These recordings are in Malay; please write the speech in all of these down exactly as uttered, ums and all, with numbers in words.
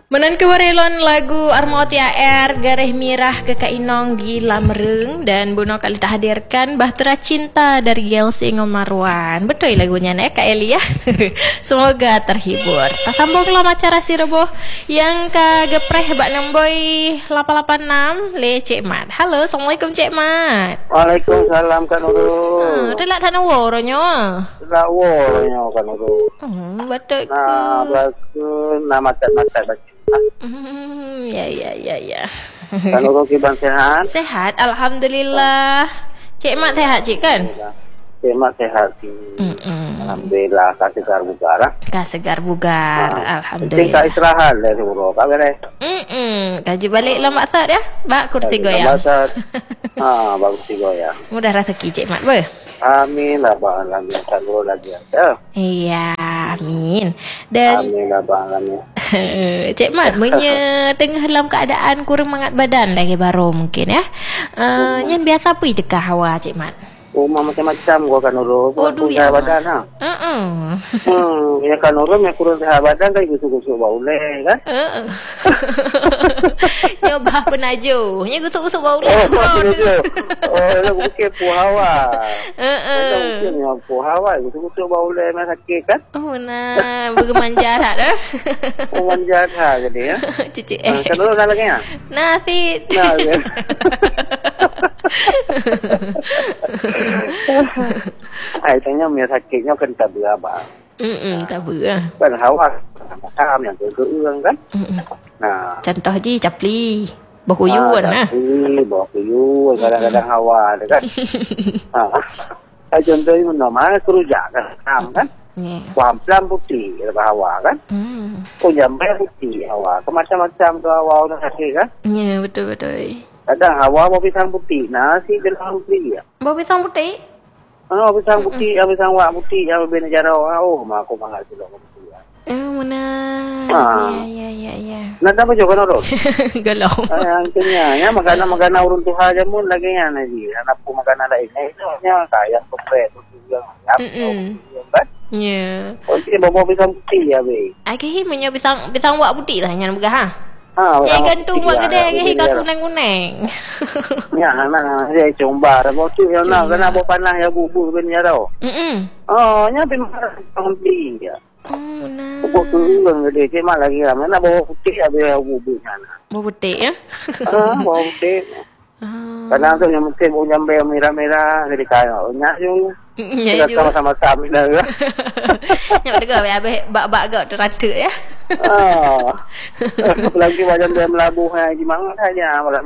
Menan kewarelon lagu Armauti A R Gareh Mirah ke Kainong di Lamreng dan Buno kali tak hadirkan Bahtera Cinta dari Gelsi Ngom Marwan. Betul lagunya nek Kak Eli ya. Semoga terhibur. Tak tambung lah acara si reboh yang ka gepreh bak nemboy lapan lapan enam le Cik Mat. Halo, Assalamualaikum Cik Mat. Waalaikumsalam Kak Nurul. Hmm, delak tan woronyo. Delak woronyo Kak Nurul. Hmm, betul ke? Nah, bagus nama mat-mat baca. Hmm, ya ya ya ya. Kan Nurul kiban sehat? Sehat, alhamdulillah. Cik Mat sehat cik kan? Cik Mat sehat. Mm-mm. Alhamdulillah kasih segar bugar. Kak segar bugar, Nah, alhamdulillah. Cik istirahat lah Nurul. Kak beres. Hmm, kaji balik lah Mak Sad ya. Bak kursi goyang. Ah, bagus goyang. Mudah rezeki Cik Mat ber. Amin lah bang, alhamdulillah Kak Nurul lagi ada. Iya, amin. Dan Amin lah bang, alhamdulillah. Cik Mat, menye tengah dalam keadaan kurang mangat badan lagi baru mungkin ya. Uh, nyan biasa pergi dekah hawa Cik Mat. Rumah macam-macam gua Kak Nurul. Oh, Kurang ya, sehat badan ha. Heeh. Hmm, ya Kak Nurul yang kurang sehat badan kan gusuk-gusuk bau leh kan? Heeh. Nyoba penajo. Nya gusuk-gusuk bau Oh, lah. betul. Oh, lu bukan puh hawa. Heeh. Mungkin yang puh hawa gusuk-gusuk bau leh mana sakit kan? Oh nah, bergemanjar hak dah. Oh, manjat ha jadi ya. Cici Eh. eh. Kak Nurul dah lagi ya? Nasi. Nah, ya. Ai tanya mi sakitnya kan tak berapa. Hmm, tak ber. Kan hawa macam yang ke-keurang kan? Hmm. Nah, Contoh je capli. Berhuyuan nah. Iya, berhuyuan kadang-kadang hawa ada kan. Ha. Ai contohnya nama kerujak kan, kan? Ni. Kuamplam putih lepas hawa kan? Hmm. Oh, jambai putih hawa. Macam-macam tu hawa orang sakit kan? Ya, betul betul. Kadang hawa bawa pisang putih, nasi dalam putih ya. Bawa pisang putih. Oh, pisang putih, hmm. pisang wak putih, yang berbeza jara orang. Oh, mak aku mangat sila aku putih. Eh, mana? Ah. Ya, ya, ya, ya. Nak apa juga Nurul? Galau. Ah, angkanya, ya makanan-makanan urun tuha aja mun lagi ya naji. Anak pun makanan lain. Eh, itu nya kayak kopret tu juga. Mm-mm. Kan? Ya. Oh, dia bawa pisang putih ya, be. Akhirnya punya pisang pisang wak putih lah yang begah ha. Ha, Ya gantung wak gede akhirnya kau kunang-kunang. Ya, anak dia coba dah bawa tu yang nak kena bawa panah ya bubur ben ya tau. Hmm. Oh, nya pun pisang putih ya. Oh, nah. Bubur tu kan gede cik mak lagi lah. Mana bawa putih habis bubur sana. Bawa putih ya. Ah, bawa putih. Ah. Kadang tu yang mungkin bau jambai merah-merah jadi kaya. Nyak je. Ya Kita sama-sama kami dah. Nyak dega habis bak-bak gak terada ya. Ah. Apalagi bau jambai melabuh hai di mana saja malam.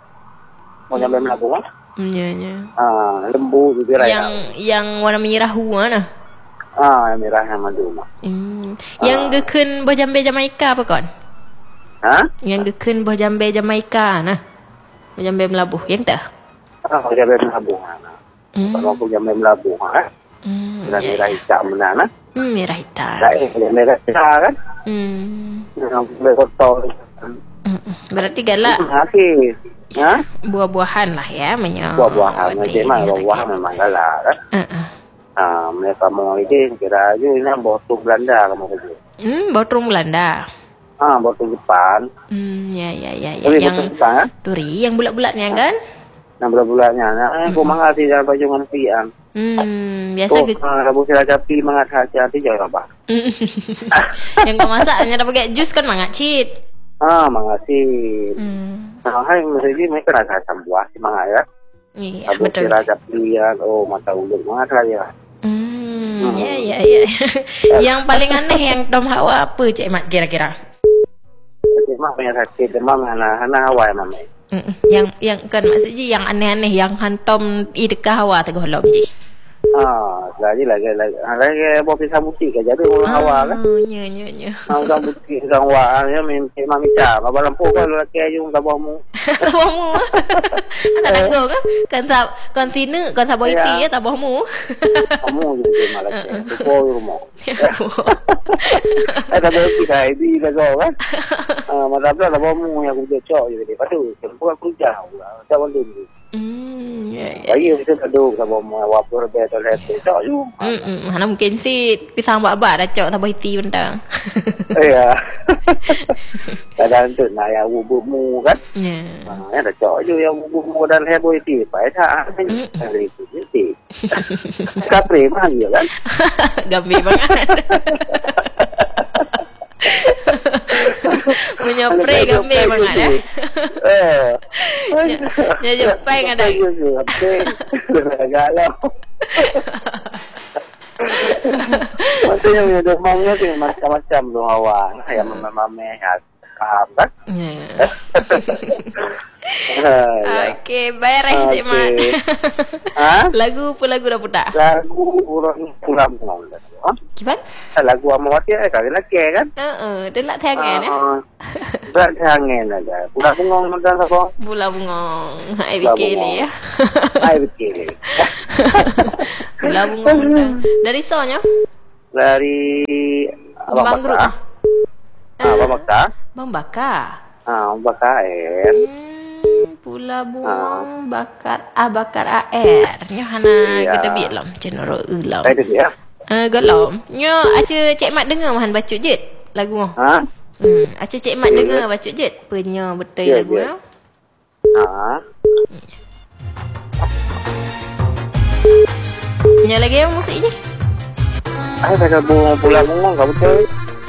Bau jambai melabuh kan? Ya, ya. Ah, lembu gitu raya. Yang yang warna merah mana? Ah, yang merah yang madu mah. Hmm. Yang Ah. geken buah jambe Jamaika apa kon? Ha? Yang geken buah jambe Jamaika nah. Buah jambe melabuh yang tak? Ah, bau jambai melabuh. Hmm. Kalau bau jambai melabuh kan? Hmm. Dan Ya, merah ya. hitam benar nah. Hmm, merah hitam. Tak merah hitam kan? Hmm. Yang berkotor. Hmm. Berarti galak Hasil. Ha? buah-buahan lah ya menyo. Buah-buahan macam mana? Buah-buahan memang galak kan? Heeh. Ah, mereka mau ini kira aja ini botol Belanda kamu kerja. Hmm, botol Belanda. Ah, botol Jepang. Hmm, ya ya ya ya. Tapi Yang botol Jepang kan? duri yang bulat-bulatnya kan? Nah, bulan-bulannya. Nah, aku mengerti dalam baju ngantian. Hmm, biasa Oh, gitu. aku sila capi mangat hati-hati jauh apa? Yang kau masak hanya dapat pakai jus kan mangak cit. Ah, mengerti. Hmm. Nah, hai mesti mereka rasa asam buah si mangat ya. Iya, Aku betul. sila capi ya, oh mata ulut mangat saya. Hmm, ya ya ya. Yang paling aneh yang Tom Hawa apa Cik Mat kira-kira? Jadi mak punya sakit demam anak anak awal mama. Mm-mm. Yang yang kan maksudnya yang aneh-aneh yang hantom i dekah Hawa teguh lom je. Ah, lagi lagi lagi lagi bawa pisang putih ke jadi orang awal kan. Oh, nya nya nya. Ang putih sang wa ya min mami cha ba lampu ko la ke yung tabo mo. Tabohmu. Anak tanggung kan? Kan sa kon sine kon sa boiti ya tabohmu. Kamu jadi malah ke ko rumah. Ada boiti kai di la go kan. Ah, madapla tabo mo ya ku cho jadi padu ko ku jauh. Tahu dulu. Hmm, ya, ya. Bayi kita tak duduk sama wapur betul lepas cok you. Hmm, mana mungkin si pisang bak-bak dah cok tambah hiti bentang. Iya. Kadang tu nak yang bubukmu kan. Ya. Ha, dah cok you yang bubukmu dan heboh itu. Pai tak hari itu jadi. Kapre mana dia kan? Gambir banget. Menyopre gambir banget ya. Eh. Ya Jepang ada. Galau. Maksudnya punya demamnya tu macam-macam tu awak. Yang mame-mame paham kan? Ya. Okey, bayar eh Cik Mat. Ha? Lagu apa lagu dah putar? Lagu orang pulang pulang dah. Ha? Gimana? Lagu Amawati eh kali lagi kan? Heeh, dia nak tangan ya. Berat tangan ada. Pulang bungong macam apa? Bula bungong. Ai fikir ni ya. Ai fikir. Bula bungong bentang. Dari sonya? Dari Bang Guru. Ah, Abang Bakar. Bang Bakar. Ah, Abang Bakar air. Hmm, pula bungong bakar ah bakar air. Nya hana Ya. kita bilam cenoro ulam. Ada dia. Eh golom. Nya aca Cik Mat dengar mahan bacut jet lagu mo. Ha? Hmm, aca Cik Mat dengar bacut jet. Penya betul Ya, lagu ya. yo. Ha. Nya lagi yang musik ni. Ai dah bungong pulang bungong kau betul.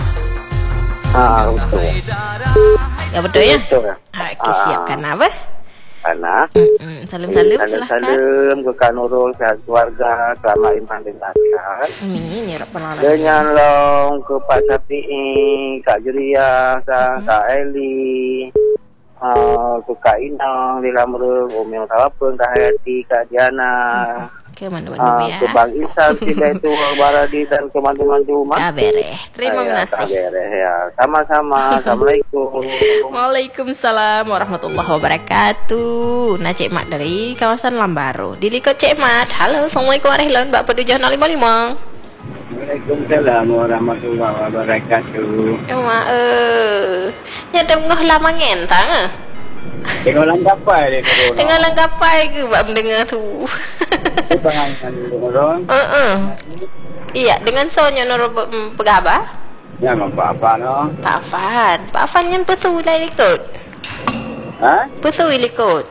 Ah, betul. Ya betul ya. Betul. Ha, okay, siapkan apa? Anak. Hmm, salam-salam silahkan. Salam ke Kak Nurul, ke keluarga, selamat iman dan akhirat. Amin ya rabbal alamin. Dengan long ke Pak Syafi'i, Kak Juria, Kak, Kak Eli, uh, ke Kak Inang, Lila Mereng, Umi Utawapeng, Kak Hayati, Kak Diana, Ke mana-mana uh, ya. ke Bang Isan, Sila itu, Baradi dan ke mandu-mandu rumah. Kabareh. Terima Ya, kasih. kabar, ya. Sama-sama. Assalamualaikum. Waalaikumsalam warahmatullahi wabarakatuh. Nah Cik Mat dari kawasan Lambaru. Dilikut Cik Mat. Halo, Assalamualaikum warahmatullahi wabarakatuh. Mbak Pedujuh nol lima lima. Waalaikumsalam warahmatullahi wabarakatuh. Ya mak eh. Nya tengah lama ngentang ah. Tengok langkapai dia tu. Tengah langkapai ke mbak mendengar tu. Pengangan orang. Heeh. Iya, dengan sonya noro pegaba. Ya, mampu apa no? Pak Afan. Pak Afan kan pesu lai likut. Ha? Pesu likut.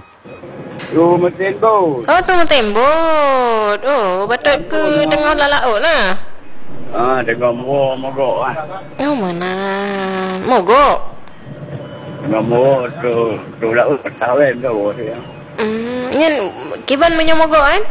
Lu mesin bos. Oh tu tembot. Oh, betul ke tengah lalaut nah. Ah, tengok mo mogok ah. Oh mana? Mogok. Tengok mo tu tu laut tawen tu dia. Hmm, nyen kiban menyo mogok kan?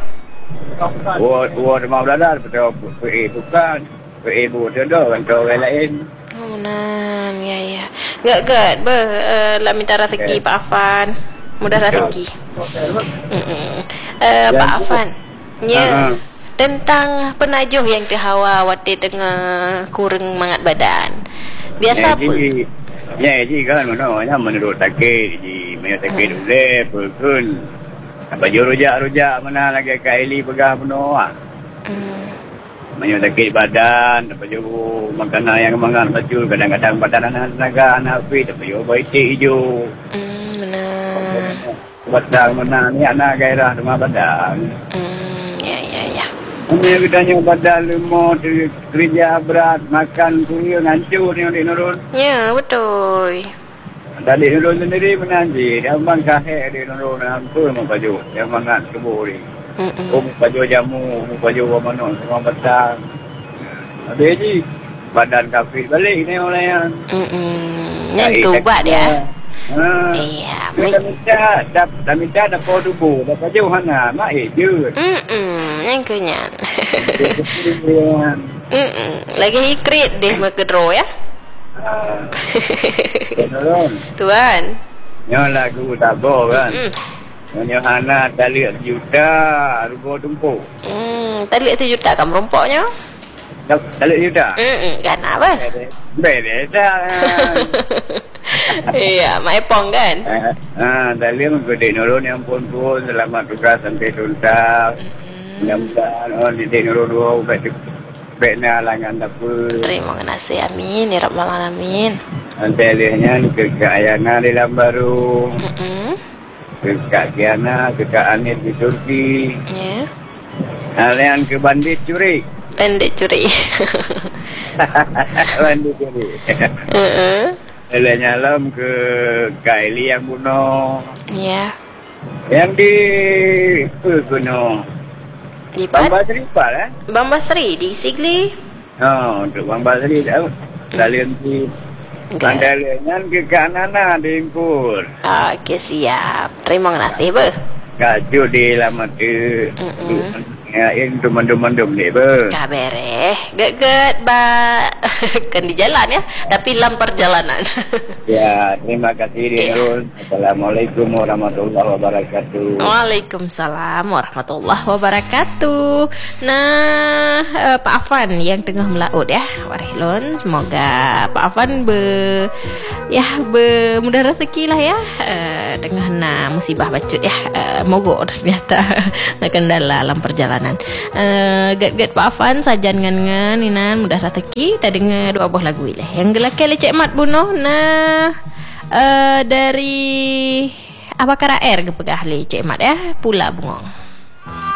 Wo wo de mau dadar betul pe bukan. Pe bu tu dah kan tu orang lain. Oh mana? Ya ya. Gak gak be uh, lah minta rezeki Pak Afan. Mudah rezeki. Hmm. Uh, Pak Afan. Ya. Tentang penajuh yang terhawa wati tengah kurang mangat badan. Biasa apa? Ya, ji kan mana nya menurut takik ji, menurut takik dulu pun. Apa jo rujak-rujak mana lagi Kak Eli pegah penuh ah. Hmm. Menurut takik badan, apa jo makanan yang mangan baju kadang-kadang badan anak tenaga anak fit, apa jo baik hijau. Hmm, benar. Badan mana ni anak gairah rumah badan. Hmm, ya ya ya. Ini bedanya badan lemah, kerja berat, makan kuih ngancur ni di nurun. Ya, betul. Tadi nurun sendiri menanji, dia memang kahek di nurun, hampir mau baju, dia mangat kebuh ni. Mm-mm. Oh, baju jamu, baju mana, semua petang. Habis je, badan kafir balik ni orang yang. Mm-mm. Yang tu buat dia. Ha. Iya, Kita minta, dah minta dah kau tubuh, dah baju hana, mak eh je. Mm-mm. Yang kenyan. Mm-mm. Lagi hikrit deh makedro ya. Tuan. Yang lagu tak bo kan. Mm-mm. Yang hana tak lihat juta, rugo tumpuk. Hmm, tadi lihat juta kan merompoknya. Tak lihat juta. Mm-mm. Kan apa? Beda dah. Iya, Mak Epong kan? Ah, tadi mengkode nurun yang pun-pun selamat tugas sampai tuntas. Mudah-mudahan oh di nurun dua baik baiknya langan dapur. Terima kasih, amin ya rabbal alamin. Nanti alihnya ke ayana di Lambaru. Mm-mm. ke Kak Kiana, ke Kak Anit di Turki. Ya. Kalian ke Bandit Curi. Bandit Curi. Bandit Curi. Heeh. Kalian nyalam ke Kak Eli yang bunuh. Ya. Yang di apa kuno? Di Bang Pat. Basri Pak eh? Bang Basri di Sigli. Oh, untuk Bang Basri dah. Kalian di Mandalian ke Kak Nana di Impur. Okey, siap. Terima kasih, Be. Kaju di lama tu. Mm-mm. Ya, yang teman-teman ni ber. Ka bereh. Get-get ba kan di jalan ya, tapi dalam perjalanan. Ya, terima kasih Dirul. Assalamualaikum warahmatullahi wabarakatuh. Waalaikumsalam warahmatullahi wabarakatuh. Nah, uh, Pak Afan yang tengah melaut ya, Warihlun. Semoga Pak Afan be ya bermudah rezeki lah ya. Uh, tengah na musibah bacut ya. Uh, mogok ternyata nak kendala dalam perjalanan. Uh, Get-get Pak Afan sajan ngan-ngan inan mudah rezeki. Dah dengar dua buah lagu ile. Yang gelak le Cik Mat bunuh. Nah, uh, dari Abakar Air ke pegah le Cik Mat ya, Pula Bungong.